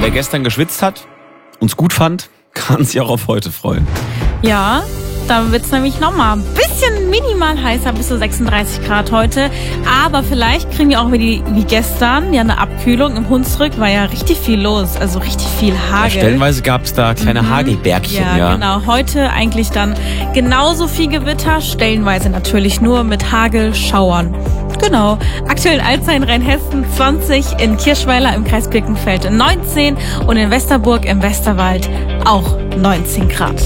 Wer gestern geschwitzt hat, uns gut fand, kann sich auch auf heute freuen. Ja, da wird's nämlich nochmal ein bisschen minimal heißer, bis zu 36 Grad heute. Aber vielleicht kriegen wir auch wie gestern ja eine Abkühlung. Im Hunsrück war ja richtig viel los, also richtig viel Hagel. Ja, stellenweise gab es da kleine Hagelbergchen. Ja, genau. Heute eigentlich dann genauso viel Gewitter, stellenweise natürlich nur mit Hagelschauern. Genau. Aktuell in Alzey in Rheinhessen 20, in Kirschweiler im Kreis Birkenfeld 19 und in Westerburg im Westerwald auch 19 Grad.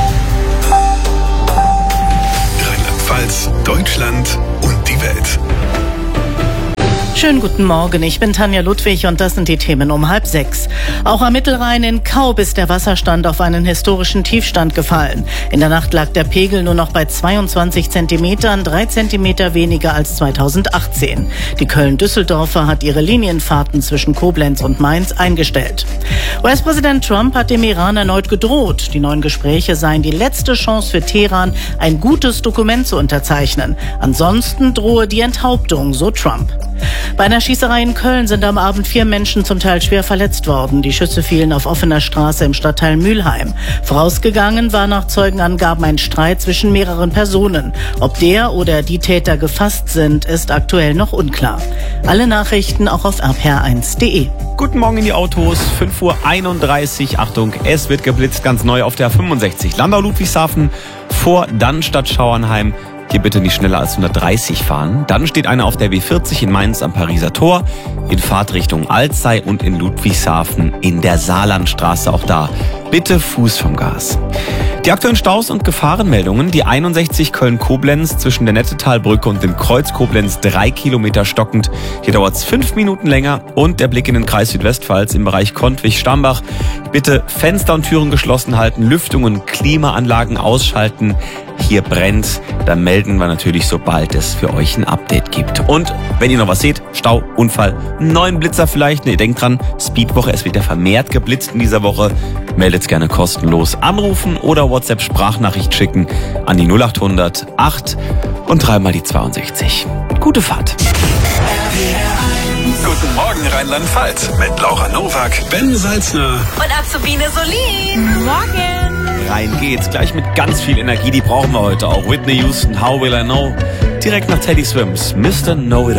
Rheinland-Pfalz, Deutschland und die Welt. Schönen guten Morgen, ich bin Tanja Ludwig und das sind die Themen um 5:30. Auch am Mittelrhein in Kaub ist der Wasserstand auf einen historischen Tiefstand gefallen. In der Nacht lag der Pegel nur noch bei 22 Zentimetern, 3 Zentimeter weniger als 2018. Die Köln-Düsseldorfer hat ihre Linienfahrten zwischen Koblenz und Mainz eingestellt. US-Präsident Trump hat dem Iran erneut gedroht. Die neuen Gespräche seien die letzte Chance für Teheran, ein gutes Dokument zu unterzeichnen. Ansonsten drohe die Enthauptung, so Trump. Bei einer Schießerei in Köln sind am Abend 4 Menschen zum Teil schwer verletzt worden. Die Schüsse fielen auf offener Straße im Stadtteil Mülheim. Vorausgegangen war nach Zeugenangaben ein Streit zwischen mehreren Personen. Ob der oder die Täter gefasst sind, ist aktuell noch unklar. Alle Nachrichten auch auf rpr1.de. Guten Morgen in die Autos, 5:31 Uhr. Achtung, es wird geblitzt, ganz neu auf der 65. Landau-Ludwigshafen vor Dannstatt-Schauernheim. Hier bitte nicht schneller als 130 fahren. Dann steht einer auf der W40 in Mainz am Pariser Tor, in Fahrtrichtung Alzey und in Ludwigshafen in der Saarlandstraße. Auch da bitte Fuß vom Gas. Die aktuellen Staus und Gefahrenmeldungen. Die 61 Köln-Koblenz zwischen der Nettetalbrücke und dem Kreuz Koblenz 3 Kilometer stockend. Hier dauert es 5 Minuten länger. Und der Blick in den Kreis Südwestpfalz im Bereich Kontwig-Stambach. Bitte Fenster und Türen geschlossen halten, Lüftungen, Klimaanlagen ausschalten. Hier brennt, dann melden wir natürlich, sobald es für euch ein Update gibt. Und wenn ihr noch was seht, Stau, Unfall, einen neuen Blitzer vielleicht, ihr denkt dran, Speedwoche, es wird ja vermehrt geblitzt in dieser Woche, meldet's gerne kostenlos. Anrufen oder WhatsApp-Sprachnachricht schicken an die 0800 8 und 3 mal die 62. Gute Fahrt. Guten Morgen Rheinland-Pfalz mit Laura Nowak, Ben Salzner Und Azubine Solin. Morgen. Rein geht's, gleich mit ganz viel Energie, die brauchen wir heute auch. Whitney Houston, How Will I Know? Direkt nach Teddy Swims, Mr. Know It All.